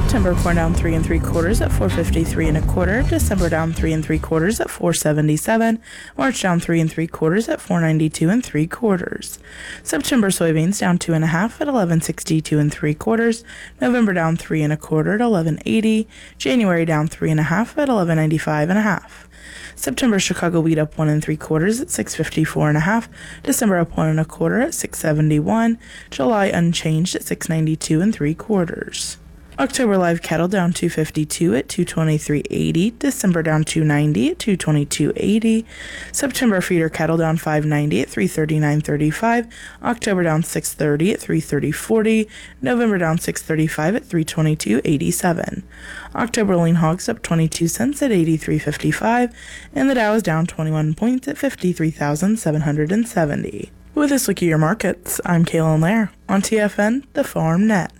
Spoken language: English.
September corn down 3 3/4 at $4.53 1/4. December down 3 3/4 at $4.77. March down 3 3/4 at $4.92 3/4. September soybeans down 2 1/2 at $11.62 3/4. November down 3 1/4 at $11.80. January down 3 1/2 at $11.95 1/2. September Chicago wheat up 1 3/4 at $6.54 1/2. December up 1 1/4 at $6.71. July unchanged at $6.92 3/4. October live cattle down 252 at $223.80. December down 290 at $222.80. September feeder cattle down 590 at $339.35. October down 630 at $330.40. November down 635 at $322.87. October lean hogs up 22 cents at $83.55, and the Dow is down 21 points at 53,770. With this look at your markets, I'm Kaylin Lair on TFN, the Farm Net.